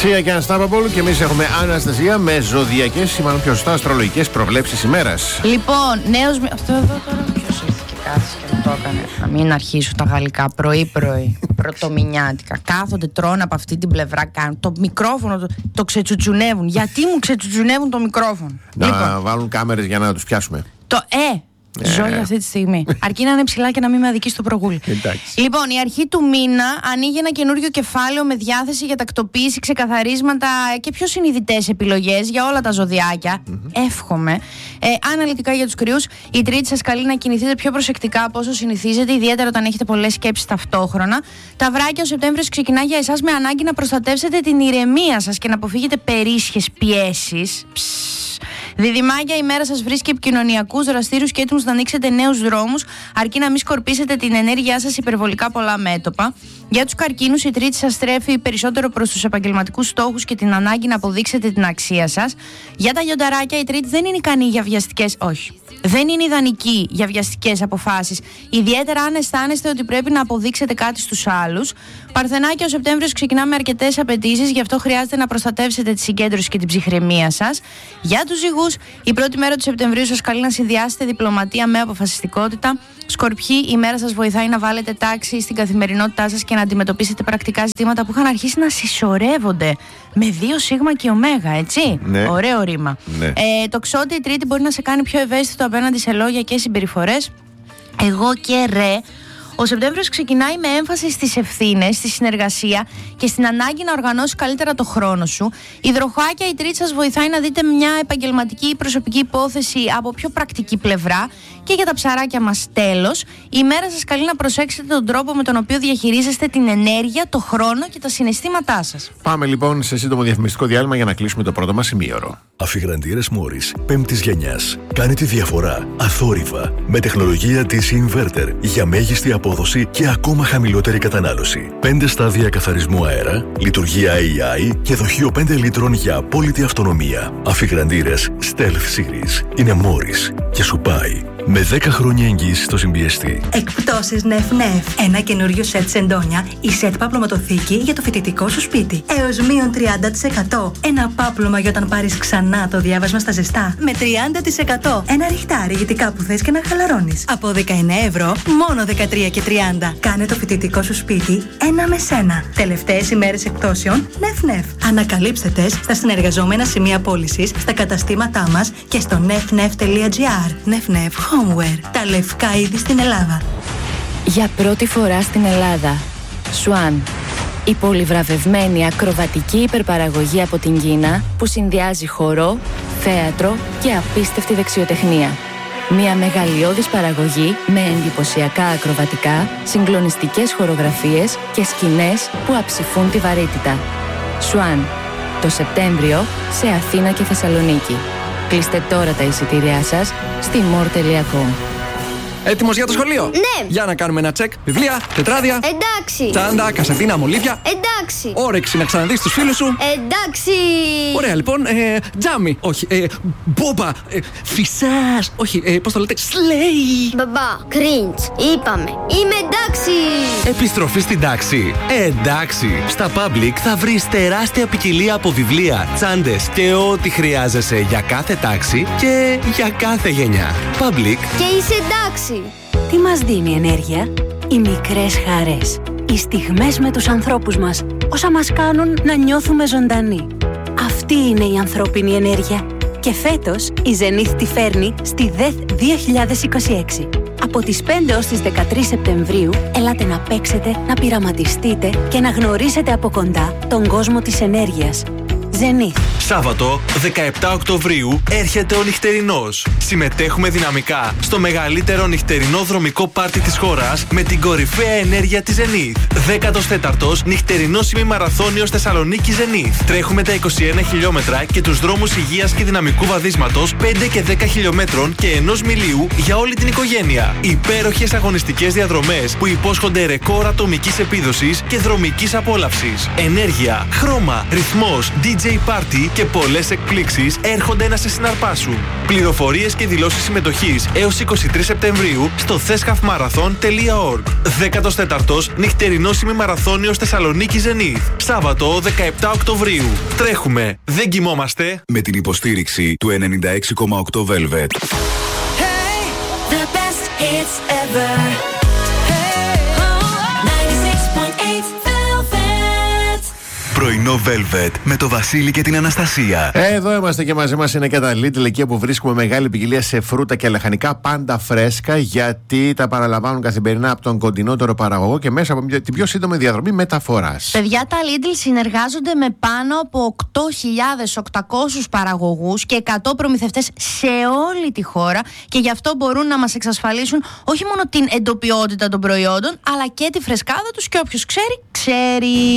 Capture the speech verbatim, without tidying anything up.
Σία και Unstoppable, και εμείς έχουμε Αναστασία με ζωδιακές ή μάλλον πιο σωστά αστρολογικές προβλέψεις ημέρας. Λοιπόν, νέος. Αυτό εδώ τώρα ποιος ήρθε και κάθισε και μου το έκανε. Να μην αρχίσω τα γαλλικά πρωί-πρωί. Πρωτομηνιάτικα. Κάθονται, τρώνε από αυτή την πλευρά, κάνουν. Το μικρόφωνο το, το ξετσουτσουνεύουν. Γιατί μου ξετσουτσουνεύουν το μικρόφωνο? Να λοιπόν, βάλουν κάμερες για να τους πιάσουμε. Το ε. Ε. Ζω για αυτή τη στιγμή. Αρκεί να είναι ψηλά και να μην με αδικεί στο προγούλι. Λοιπόν, η αρχή του μήνα ανοίγει ένα καινούριο κεφάλαιο με διάθεση για τακτοποίηση, ξεκαθαρίσματα και πιο συνειδητές επιλογές για όλα τα ζωδιάκια. Mm-hmm. Εύχομαι. Ε, αναλυτικά για τους κρυούς, η Τρίτη σας καλεί να κινηθείτε πιο προσεκτικά από όσο συνηθίζετε, ιδιαίτερα όταν έχετε πολλές σκέψεις ταυτόχρονα. Τα βράκια, ο Σεπτέμβριος ξεκινά για εσάς με ανάγκη να προστατεύσετε την ηρεμία σας και να αποφύγετε περίσσιες πιέσεις. Διδυμάκια, η μέρα σας βρίσκει επικοινωνιακούς, δραστήριους και έτοιμους να ανοίξετε νέους δρόμους, αρκεί να μην σκορπίσετε την ενέργειά σας υπερβολικά πολλά μέτωπα. Για τους καρκίνους, η Τρίτη σας στρέφει περισσότερο προς τους επαγγελματικούς στόχους και την ανάγκη να αποδείξετε την αξία σας. Για τα λιονταράκια, η Τρίτη δεν είναι ικανή για βιαστικές. Όχι. Δεν είναι ιδανική για βιαστικές αποφάσεις, ιδιαίτερα αν αισθάνεστε ότι πρέπει να αποδείξετε κάτι στους άλλους. Παρθενάκια, ο Σεπτέμβριος ξεκινά με αρκετές απαιτήσεις, γι' αυτό χρειάζεται να προστατεύσετε τη συγκέντρωση και την ψυχραιμία σας. Για τους ζυγούς, η πρώτη μέρα του Σεπτεμβρίου σας καλεί να συνδυάσετε διπλωματία με αποφασιστικότητα. Σκορπιοί, η μέρα σας βοηθάει να βάλετε τάξη στην καθημερινότητά σας και να αντιμετωπίσετε πρακτικά ζητήματα που είχαν αρχίσει να συσσωρεύονται. Με δύο σίγμα και ωμέγα, έτσι. Ναι. Ωραίο ρήμα. Ναι. Ε, το ξότι, η Τρίτη μπορεί να σε κάνει πιο ευαίσθητο απέναντι σε λόγια και συμπεριφορές. Εγώ και ρε. Ο Σεπτέμβριος ξεκινάει με έμφαση στις ευθύνες, στη συνεργασία και στην ανάγκη να οργανώσεις καλύτερα το χρόνο σου. Υδροχοάκια, η Τρίτη σας βοηθάει να δείτε μια επαγγελματική ή προσωπική υπόθεση από πιο πρακτική πλευρά. Και για τα ψαράκια μας, τέλος, η μέρα σας καλεί να προσέξετε τον τρόπο με τον οποίο διαχειρίζεστε την ενέργεια, το χρόνο και τα συναισθήματά σας. Πάμε λοιπόν σε σύντομο διαφημιστικό διάλειμμα για να κλείσουμε το πρώτο μας ημίωρο. Αφιγραντήρες Μόρις πέμπτης γενιάς. Κάνει τη διαφορά αθόρυβα με τεχνολογία της Inverter για μέγιστη απόδοση και ακόμα χαμηλότερη κατανάλωση. Πέντε στάδια καθαρισμού αέρα, λειτουργία έι άι και δοχείο πέντε λίτρων για απόλυτη αυτονομία. Αφιγραντήρες Stealth Series είναι Μόρις και σου πάει. Με δέκα χρόνια εγγύηση στο συμπιεστή. Εκπτώσεις νεφ νεφ. Ένα καινούριο σετ σεντόνια ή σετ παπλωματοθήκη για το φοιτητικό σου σπίτι. Έως μείον τριάντα τοις εκατό. Ένα πάπλωμα για όταν πάρεις ξανά το διάβασμα στα ζεστά. Με τριάντα τοις εκατό. Ένα ριχτάρι γιατί κάπου θες και να χαλαρώνεις. Από δεκαεννέα ευρώ, μόνο δεκατρία και τριάντα. Κάνε το φοιτητικό σου σπίτι ένα με σένα. Τελευταίες ημέρες εκπτώσεων νεφ νεφ. Ανακαλύψτε τες στα συνεργαζόμενα σημεία πώλησης, στα καταστήματά μας και στο νεφ νεφ τελεία τζι άρ. νεφ νεφ Homeware. Τα λευκά είδη στην Ελλάδα. Για πρώτη φορά στην Ελλάδα, Swan. Η πολυβραβευμένη ακροβατική υπερπαραγωγή από την Κίνα που συνδυάζει χορό, θέατρο και απίστευτη δεξιοτεχνία. Μια μεγαλειώδης παραγωγή με εντυπωσιακά ακροβατικά, συγκλονιστικές χορογραφίες και σκηνές που αψηφούν τη βαρύτητα. Swan. Το Σεπτέμβριο σε Αθήνα και Θεσσαλονίκη. Κλείστε τώρα τα εισιτήριά σας στη more τελεία com. Έτοιμος για το σχολείο? Ναι. Για να κάνουμε ένα τσεκ. Βιβλία, τετράδια. Εντάξει. Τσάντα, κασετίνα, μολύβια. Εντάξει. Όρεξη να ξαναδείς τους φίλους σου. Εντάξει. Ωραία, λοιπόν. Ε, τζάμι. Όχι. Ε, μπόμπα. Ε, φυσάς. Όχι. Ε, πώς το λέτε? Σλέι. Μπαμπά, cringe. Είπαμε. Είμαι εντάξει. Επιστροφή στην τάξη. Ε, εντάξει. Στα Public θα βρεις τεράστια ποικιλία από βιβλία, τσάντες και ό,τι χρειάζεσαι για κάθε τάξη και για κάθε γενιά. Public. Και είσαι εντάξει. Τι μας δίνει ενέργεια? Οι μικρές χαρές. Οι στιγμές με τους ανθρώπους μας. Όσα μας κάνουν να νιώθουμε ζωντανοί. Αυτή είναι η ανθρώπινη ενέργεια. Και φέτος η Zenith τη φέρνει στη ΔΕΘ δύο χιλιάδες είκοσι έξι. Από τις πέντε ως τις δεκατρείς Σεπτεμβρίου ελάτε να παίξετε, να πειραματιστείτε και να γνωρίσετε από κοντά τον κόσμο της ενέργειας. Zenith. Σάββατο δεκαεπτά Οκτωβρίου έρχεται ο νυχτερινός. Συμμετέχουμε δυναμικά στο μεγαλύτερο νυχτερινό δρομικό πάρτι της χώρας με την κορυφαία ενέργεια της Zenith. δέκατος τέταρτος νυχτερινός ημιμαραθώνιος Θεσσαλονίκη Zenith. Τρέχουμε τα είκοσι ένα χιλιόμετρα και τους δρόμους υγείας και δυναμικού βαδίσματος πέντε και δέκα χιλιόμετρων και ενός μιλίου για όλη την οικογένεια. Υπέροχες αγωνιστικές διαδρομές που υπόσχονται ρεκόρ ατομικής επίδοσης και δρομικής απόλαυσης. Ενέργεια, χρώμα, ρυθμός, ντι τζέι Party και Και πολλές εκπλήξεις έρχονται να σε συναρπάσουν. Πληροφορίες και δηλώσεις συμμετοχής έως είκοσι τρεις Σεπτεμβρίου στο θες χαφ μάραθον τελεία ορg. δέκατος τέταρτος νυχτερινός ημιμαραθώνιος Θεσσαλονίκη Zenith. Σάββατο δεκαεπτά Οκτωβρίου. Τρέχουμε, δεν κοιμόμαστε. Με την υποστήριξη του ενενήντα έξι κόμμα οκτώ Velvet. Hey, the best hits ever. Πρωινό Velvet με το Βασίλη και την Αναστασία. Εδώ είμαστε και μαζί μας είναι και τα Lidl, εκεί όπου βρίσκουμε μεγάλη ποικιλία σε φρούτα και λαχανικά, πάντα φρέσκα, γιατί τα παραλαμβάνουν καθημερινά από τον κοντινότερο παραγωγό και μέσα από την πιο σύντομη διαδρομή μεταφοράς. Παιδιά, τα Lidl συνεργάζονται με πάνω από οκτώ χιλιάδες οκτακόσιους παραγωγούς και εκατό προμηθευτές σε όλη τη χώρα, και γι' αυτό μπορούν να μας εξασφαλίσουν όχι μόνο την εντοπιότητα των προϊόντων, αλλά και τη φρεσκάδα τους, και όποιος ξέρει, ξέρει.